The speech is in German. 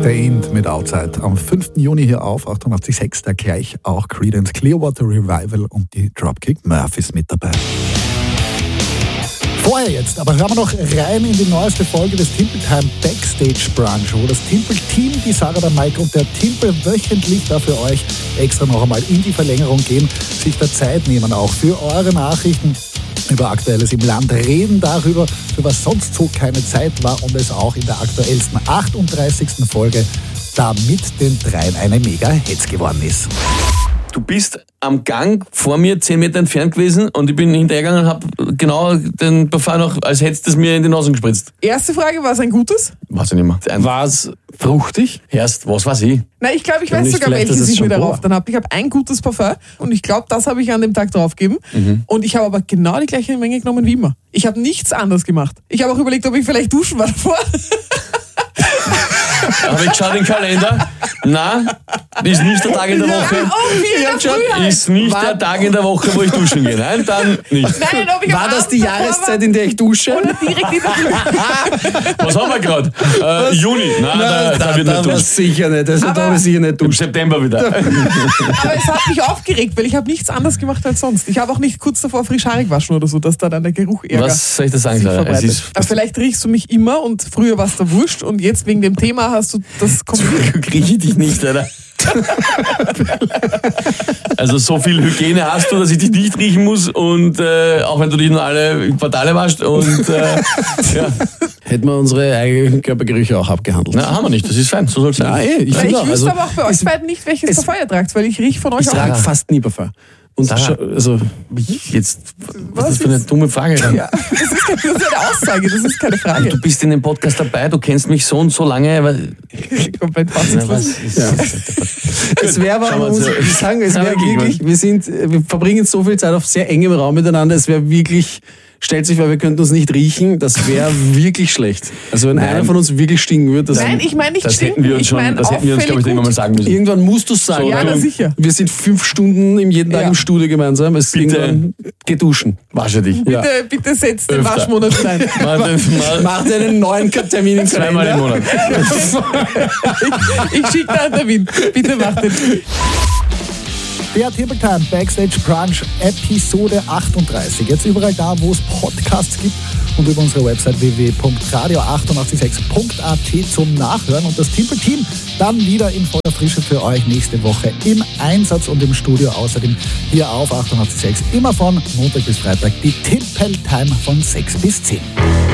Sustained mit Outside. Am 5. Juni hier auf 88.6, da gleich auch Creedence Clearwater Revival und die Dropkick Murphys mit dabei. Vorher jetzt, aber hören wir noch rein in die neueste Folge des Timpel Time Backstage Brunch, wo das Timpel Team, die Sarah, der Mike und der Timpel wöchentlich da für euch extra noch einmal in die Verlängerung gehen, sich der Zeit nehmen auch für eure Nachrichten über Aktuelles im Land, reden darüber, für was sonst so keine Zeit war und es auch in der aktuellsten 38. Folge da mit den dreien eine Mega-Hetz geworden ist. Du bist am Gang vor mir 10 Meter entfernt gewesen und ich bin hinterhergegangen und habe genau den Parfum noch, als hättest du es mir in die Nase gespritzt. Erste Frage, war es ein gutes? Weiß ich nicht mehr. War es fruchtig? Erst, was weiß ich? Na, ich glaube, ich weiß sogar, welches ich mir darauf dann habe. Ich habe ein gutes Parfum und ich glaube, das habe ich an dem Tag draufgegeben. Und ich habe aber genau die gleiche Menge genommen wie immer. Ich habe nichts anderes gemacht. Ich habe auch überlegt, ob ich vielleicht duschen war davor. Habe ich geschaut in den Kalender? Nein, ist nicht der Tag in der Woche. Ist nicht der Tag in der Woche, wo ich duschen gehe. Nein, dann nicht. Nein, ob ich war das die Jahreszeit, in der ich dusche? Oder direkt in der Früh. Was haben wir gerade? Juni. Nein, da wird nicht duschen. Sicher nicht. Also da habe ich sicher nicht Im duschen. September wieder. Aber es hat mich aufgeregt, weil ich habe nichts anderes gemacht als sonst. Ich habe auch nicht kurz davor frisch haarig waschen oder so, dass da dann der Geruch Ärger. Was soll ich da sagen, Sarah? Aber vielleicht riechst du mich immer und früher warst du wurscht und jetzt wegen dem Thema hast du das komplett. Rieche ich dich nicht, Alter. Also so viel Hygiene hast du, dass ich dich nicht riechen muss und auch wenn du dich nur alle Quartale waschst und ja. Hätten wir unsere eigenen Körpergerüche auch abgehandelt. Na, haben wir nicht, das ist fein, so soll es sein. Ich wüsste aber auch bei euch beiden nicht, welches Parfum ihr tragt, weil ich rieche von euch ich auch. trage fast nie Parfum. Und also jetzt, was ist das für eine dumme Frage? Ja, das ist eine Aussage, das ist keine Frage. Du bist in dem Podcast dabei, du kennst mich so und so lange. Komplett fassungslos. Es wäre aber, man muss sagen, es wäre wirklich, wir verbringen so viel Zeit auf sehr engem Raum miteinander, es wäre wirklich, stellt sich vor, wir könnten uns nicht riechen, das wäre wirklich schlecht. Also wenn einer von uns wirklich stinken würde, das Nein, ich meine nicht das stinken. hätten wir uns, glaube ich, irgendwann mal sagen müssen. Irgendwann musst du es sagen. So, ja, na, sicher. Wir sind 5 Stunden jeden Tag im Studio gemeinsam. Es irgendwann geduschen. Wasche dich. Bitte setz den Waschmonat rein. Mach dir einen neuen Termin im Kalender. Zweimal im Monat. Ich schicke da einen Termin. Bitte mach den. Der Timpel Time Backstage Brunch Episode 38. Jetzt überall da, wo es Podcasts gibt und über unsere Website www.radio886.at zum Nachhören. Und das Timpel Team dann wieder in voller Frische für euch nächste Woche im Einsatz und im Studio. Außerdem hier auf 88.6 immer von Montag bis Freitag die Timpel Time von 6 bis 10.